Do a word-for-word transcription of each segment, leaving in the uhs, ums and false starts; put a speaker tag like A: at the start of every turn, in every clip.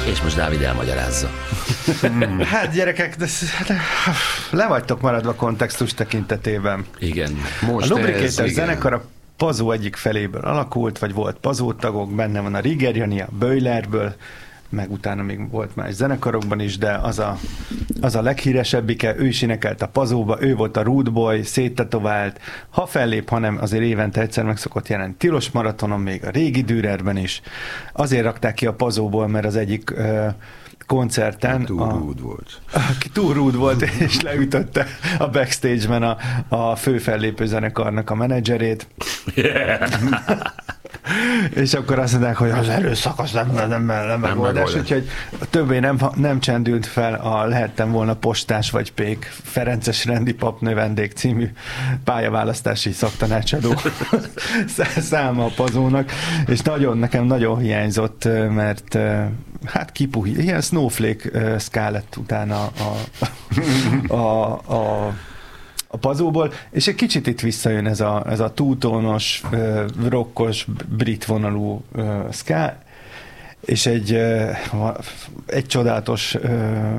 A: És most Dávid elmagyarázza.
B: Hát gyerekek, de, de, le vagytok maradva kontextus tekintetében.
A: Igen.
C: Most
B: a Lubricator
C: ez,
B: zenekar a Pazó egyik feléből alakult, vagy volt Pazó tagok, benne van a Riger Jani, a Böjlerből, meg utána még volt más zenekarokban is, de az a, az a leghíresebbike, ő is énekelt a Pazóba, ő volt a Rude Boy, széttetovált, ha fellép, hanem azért évente egyszer meg szokott jelenni Tilos Maratonon, még a régi Dürerben is. Azért rakták ki a Pazóból, mert az egyik uh, koncerten
C: túl
B: a,
C: rude volt.
B: Aki túl rude volt, és leütötte a backstage-ben a, a főfellépő zenekarnak a menedzserét. Yeah. És akkor azt mondták, hogy az erőszak az nem, nem, nem, nem megoldás, úgyhogy többé nem, nem csendült fel a Lehettem volna postás vagy pék Ferences Rendi papnő vendég című pályaválasztási szaktanácsadó száma a Pazónak, és nagyon, nekem nagyon hiányzott, mert hát kipuhít, ilyen snowflake uh, ska lett utána a, a, a, a a Pazóból, és egy kicsit itt visszajön ez a, ez a túltónos, uh, rockos, brit vonalú uh, ska, és egy, uh, egy csodálatos uh,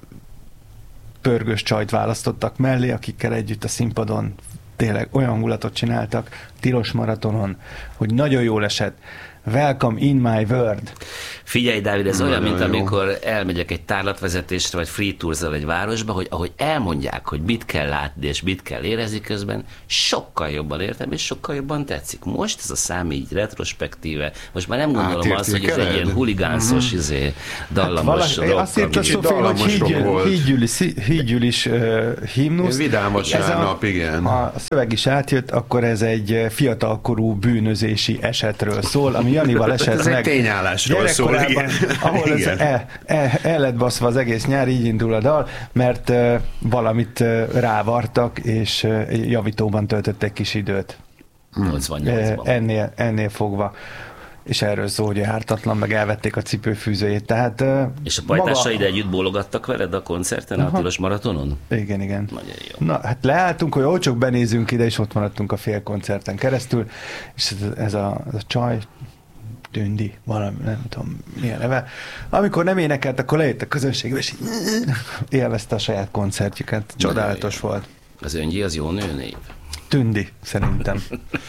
B: pörgős csajt választottak mellé, akikkel együtt a színpadon tényleg olyan hangulatot csináltak, Tilos Maratonon, hogy nagyon jól esett. Welcome in my world.
A: Figyelj, Dávid, ez olyan, mint
C: jó.
A: amikor elmegyek egy tárlatvezetésre, vagy free tours-zal egy városba, hogy ahogy elmondják, hogy mit kell látni, és mit kell érezni közben, sokkal jobban értem, és sokkal jobban tetszik. Most ez a szám így retrospektíve, most már nem gondolom azt, hogy ez egy ilyen huligánszos, mm-hmm. izé, dallamos
B: hát
A: rock.
B: Azt írta Sofia, hogy hídgyűlis uh, himnusz.
C: Vidám vasárnap, igen.
B: A szöveg is átjött, akkor ez egy fiatalkorú bűnözési esetről szól, ami Janival esett
C: ez
B: meg.
C: egy tényállásról szól.
B: Ahol ez el, el, el lett baszva az egész nyár, így indul a dal, mert uh, valamit uh, rávartak, és uh, javítóban töltött egy kis időt.
A: nyolcvannyolcban.
B: Uh, ennél, ennél fogva. És erről szól, hogy ártatlan, meg elvették a cipőfűzőjét. Tehát, uh,
A: és a pajtásaid maga... együtt bólogattak veled a koncerten, aha. a Tilos Maratonon?
B: Igen, igen.
A: Nagyon jó.
B: Na, hát leálltunk, hogy csak benézünk ide, és ott maradtunk a fél koncerten keresztül, és ez, ez, a, ez a csaj, Tündi, valami, nem tudom, milyen neve. Amikor nem énekelt, akkor lejött a közönségbe, és élvezte a saját koncertjüket. Csodálatos volt.
A: Az Öngyi az jó nőnév?
B: Tündi, szerintem.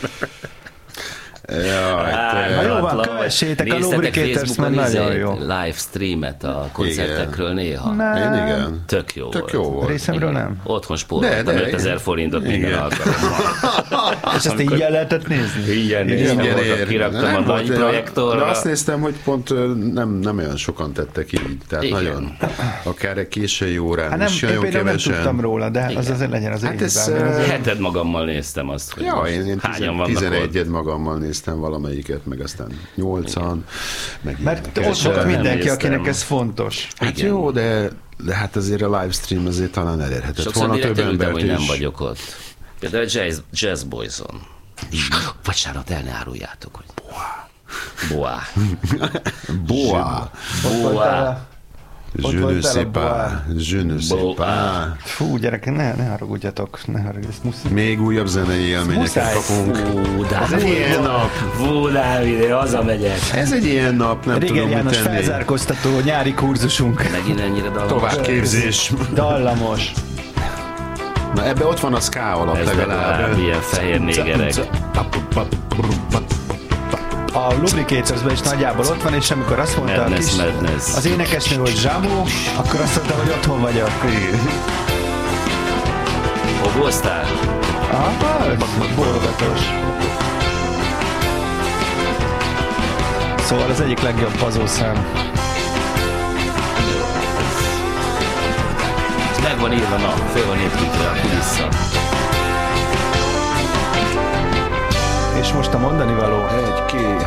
C: Jaj,
B: na jó van, kövessétek a Lubricators, mert nagyon jó.
A: Live streamet a koncertekről igen. néha.
B: Nem.
C: Én igen.
A: Tök jó
C: Tök
A: volt.
C: jó volt.
B: Részemről nem.
A: Otthon spóroltam ötezer forintot minden alkalommal.
B: És ezt így el lehetett nézni?
A: Igen, néztem, kiraktam a nagy projektorra.
C: De azt néztem, hogy pont nem, nem olyan sokan tettek így. Tehát igen. nagyon, akár egy késői órán
B: hát nem,
C: is nagyon kevesen.
B: Nem tudtam róla, de igen. az azért legyen az
C: hát
B: én hibám.
A: Heted magammal néztem azt, hogy
C: ja, én, én
A: hányan vannak
C: tizenegyet magammal néztem valamelyiket, meg aztán nyolcan. Meg
B: mert ott volt mindenki, akinek ez fontos.
C: Hát igen. jó, de, de hát azért a livestream azért talán elérhetett
A: sokszor
C: volna több embert
A: hogy
C: is.
A: nem vagyok ott. Például a Jazz, Jazz Boyson. Vasárnap el ne áruljátok, hogy Boa. Boa.
C: Boa.
A: Boa.
C: Je ne sais pas. Je ne sais pas.
B: Fú, gyerekek, ne, ne haragudjatok. Ne haragudjatok.
C: Még újabb zenei élményeket kapunk.
A: Fú,
C: ez egy ilyen nap.
A: Fú, Dávid, hazamegyek.
C: Ez egy ilyen nap, nem
B: Régen
C: tudom
B: János
C: mit tenni.
B: felzárkóztató nyári kurzusunk.
A: Megint ennyire dallamos.
C: Továbbképzés.
B: Dallamos.
C: Na ebbe ott van a ska alap
A: ez legalább. ilyen fehér négerek.
B: A Lubricatorsban is nagyjából ott van, és amikor azt mondta
A: madness,
B: a kis,
A: madness.
B: az énekesnő, hogy Zsámó, akkor azt mondta, hogy otthon vagyok.
A: Fogóztál?
B: Aha, bólogatós. Szóval az egyik legjobb Pazószám.
A: Meg van írva, na, föl van építve a kulissza.
B: És most a mondani való.
C: Egy, két.